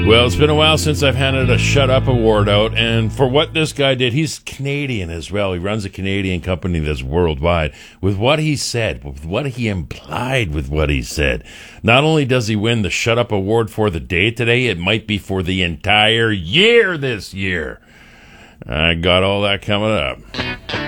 Well, it's been a while since I've handed a Shut Up award out, and for what this guy did, he's Canadian as well. He runs a Canadian company that's worldwide. With what he said, with what he implied with what he said, not only does he win the Shut Up award for the day today, it might be for the entire year this year. I got all that coming up.